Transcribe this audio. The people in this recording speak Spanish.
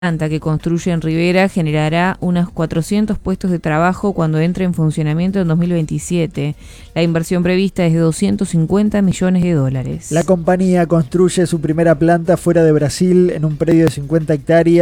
planta que construye en Rivera generará unos 400 puestos de trabajo cuando entre en funcionamiento en 2027. La inversión prevista es de 250 millones de dólares. La compañía construye su primera planta fuera de Brasil en un predio de 50 hectáreas.